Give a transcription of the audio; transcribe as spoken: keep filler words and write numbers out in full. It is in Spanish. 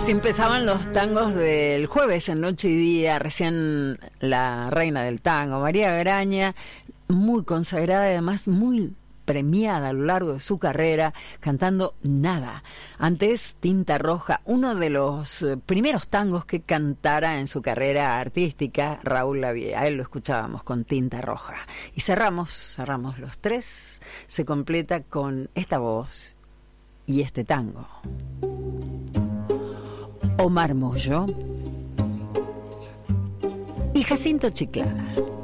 Así empezaban los tangos del jueves en Noche y Día, recién la reina del tango, María Graña, muy consagrada y además muy premiada a lo largo de su carrera, cantando Nada. Antes, Tinta Roja, uno de los primeros tangos que cantara en su carrera artística, Raúl Lavie. A él lo escuchábamos con Tinta Roja. Y cerramos, cerramos los tres, se completa con esta voz y este tango. Omar Mollo y Jacinto Chiclana.